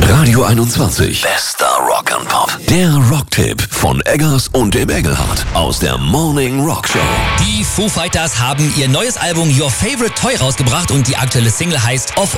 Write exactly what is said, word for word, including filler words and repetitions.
Radio einundzwanzig. Bester Rock'n'Pop. Der Rocktipp von Eggers und dem Engelhardt aus der Morning Rock Show. Die Foo Fighters haben ihr neues Album Your Favorite Toy rausgebracht und die aktuelle Single heißt Of